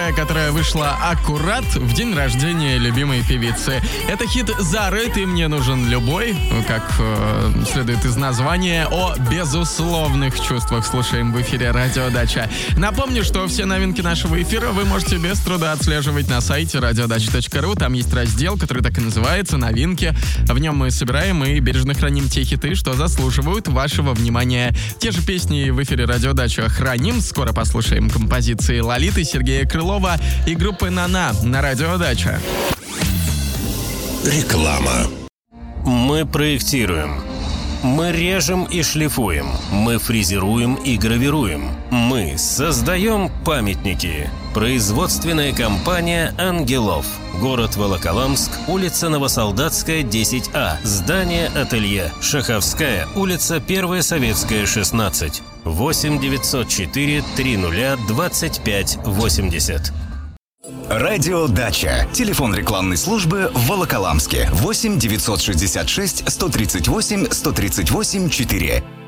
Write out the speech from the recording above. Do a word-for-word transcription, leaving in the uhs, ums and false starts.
такая, которая вышла аккурат в день рождения любимой певицы. Это хит Зары «Ты мне нужен любой», как э, следует из названия, о безусловных чувствах слушаем в эфире «Радио Дача». Напомню, что все новинки нашего эфира вы можете без труда отслеживать на сайте радиодача точка ру. Там есть раздел, который так и называется «Новинки». В нем мы собираем и бережно храним те хиты, что заслуживают вашего внимания. Те же песни в эфире «Радио Дача» храним. Скоро послушаем композиции Лолиты, Сергея Крылова и группы «Нана» на «Радио Дача». Реклама. Мы проектируем. Мы режем и шлифуем. Мы фрезеруем и гравируем. Мы создаем памятники. Производственная компания «Ангелов». Город Волоколамск, улица Новосолдатская, десять А. Здание ателье. Шаховская, улица Первая Советская, шестнадцать. восемь девятьсот четыре триста двадцать пять восемьдесят. Радио Дача. Телефон рекламной службы в Волоколамске. восемь девятьсот шестьдесят шесть сто тридцать восемь сто тридцать восемь четыре.